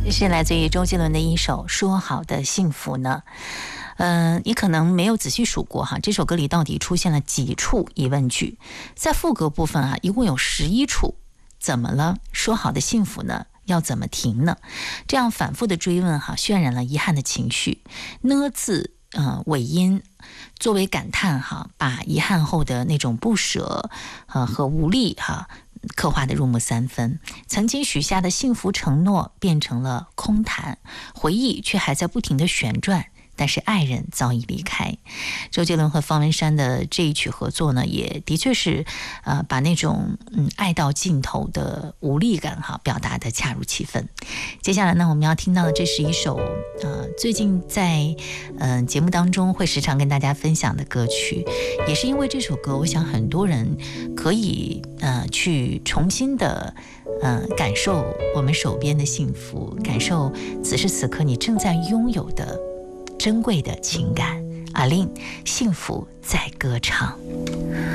这是来自于周杰伦的一首《说好的幸福》呢。你可能没有仔细数过哈，这首歌里到底出现了几处疑问句？在副歌部分啊，一共有11处。怎么了？说好的幸福呢？要怎么停呢？这样反复的追问哈，渲染了遗憾的情绪。呢字尾音作为感叹哈，把遗憾后的那种不舍和无力哈刻画的入木三分。曾经许下的幸福承诺变成了空谈，回忆却还在不停的旋转。但是爱人早已离开。周杰伦和方文山的这一曲合作呢，也的确是把那种爱到尽头的无力感哈表达的恰如其分。接下来呢，我们要听到的这是一首最近在节目当中会时常跟大家分享的歌曲，也是因为这首歌，我想很多人可以去重新的感受我们手边的幸福，感受此时此刻你正在拥有的珍贵的情感。阿令，幸福在歌唱。